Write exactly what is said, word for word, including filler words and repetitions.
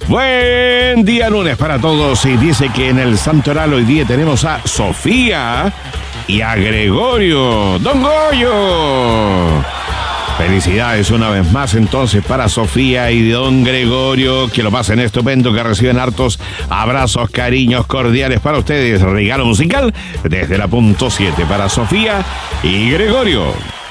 Buen día lunes para todos y dice que en el Santoral hoy día tenemos a Sofía y a Gregorio. ¡Don Goyo! Felicidades una vez más entonces para Sofía y don Gregorio, que lo pasen estupendo, que reciben hartos abrazos, cariños cordiales para ustedes. Regalo musical desde la punto siete para Sofía y Gregorio.